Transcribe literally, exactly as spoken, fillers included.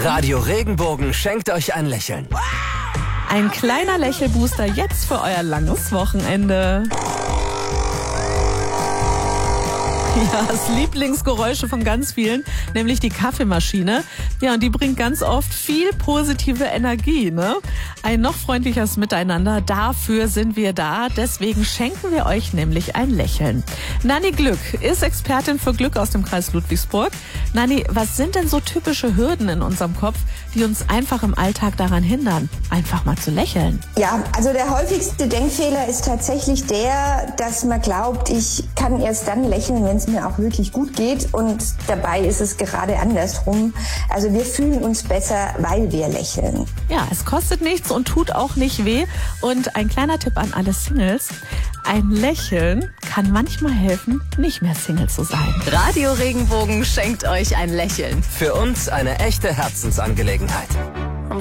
Radio Regenbogen schenkt euch ein Lächeln. Ein kleiner Lächelbooster jetzt für euer langes Wochenende. Ja, das Lieblingsgeräusche von ganz vielen, nämlich die Kaffeemaschine. Ja, und die bringt ganz oft viel positive Energie, ne? Ein noch freundlicheres Miteinander, dafür sind wir da. Deswegen schenken wir euch nämlich ein Lächeln. Nanni Glück ist Expertin für Glück aus dem Kreis Ludwigsburg. Nanni, was sind denn so typische Hürden in unserem Kopf, die uns einfach im Alltag daran hindern, einfach mal zu lächeln? Ja, also der häufigste Denkfehler ist tatsächlich der, dass man glaubt, ich kann erst dann lächeln, wenn es mir auch wirklich gut geht, und dabei ist es gerade andersrum. Also wir fühlen uns besser, weil wir lächeln. Ja, es kostet nichts und tut auch nicht weh. Und ein kleiner Tipp an alle Singles: Ein Lächeln kann manchmal helfen, nicht mehr Single zu sein. Radio Regenbogen schenkt euch ein Lächeln. Für uns eine echte Herzensangelegenheit.